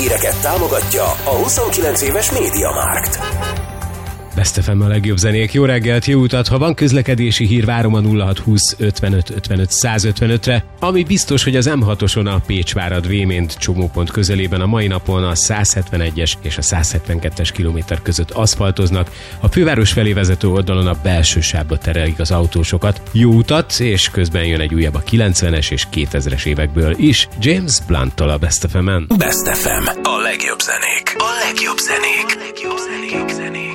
Híreket támogatja a 29 éves MediaMarkt. Best FM a legjobb zenék. Jó reggelt, jó utat! Ha van közlekedési hír, várom a 0620 55 55 155-re. Ami biztos, hogy az M6-oson a Pécsvárad-Vémént csomópont közelében a mai napon a 171-es és a 172-es kilométer között aszfaltoznak. A főváros felé vezető oldalon a belső sávba terelik az autósokat. Jó utat, és közben jön egy újabb a 90-es és 2000-es évekből is. James Blunt-tól a Best FM-en. Best FM. A legjobb zenék. A legjobb zenék. A legjobb zenék.